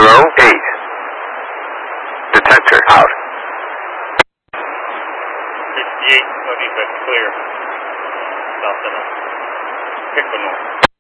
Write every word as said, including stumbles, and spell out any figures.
zero eight. Detector out. fifty-eight, nothing but clear. South of Equinor.